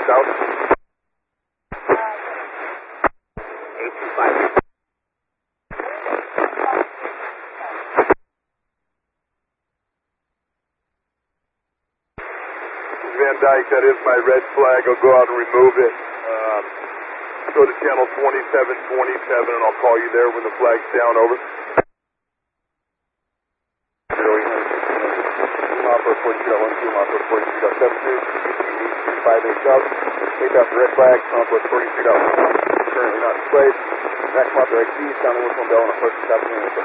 south. 825. Van Dyke, that is my red flag. I'll go out and remove it. Go to channel 2727 and I'll call you there when the flag's down, over. Mopper report, you got 1-2, Mopper report, you got 7-2, 5-8 south. Take out the red flag, Mopper 43 out. Currently not displayed. Next Mopper XD, sound the whistle bell and approach the top of the unit.